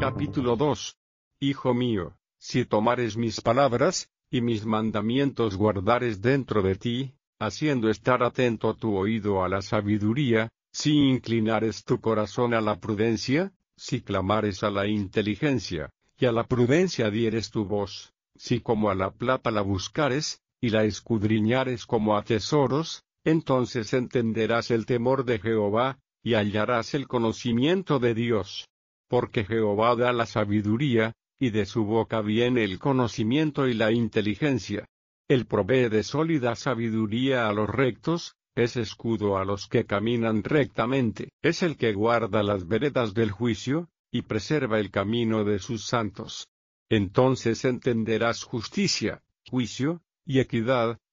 Capítulo 2. Hijo mío, si tomares mis palabras, y mis mandamientos guardares dentro de ti, haciendo estar atento tu oído a la sabiduría, si inclinares tu corazón a la prudencia, si clamares a la inteligencia, y a la prudencia dieres tu voz, si como a la plata la buscares, y la escudriñares como a tesoros, entonces entenderás el temor de Jehová, y hallarás el conocimiento de Dios. Porque Jehová da la sabiduría, y de su boca viene el conocimiento y la inteligencia. Él provee de sólida sabiduría a los rectos, es escudo a los que caminan rectamente. Es el que guarda las veredas del juicio, y preserva el camino de sus santos. Entonces entenderás justicia, juicio, y equidad,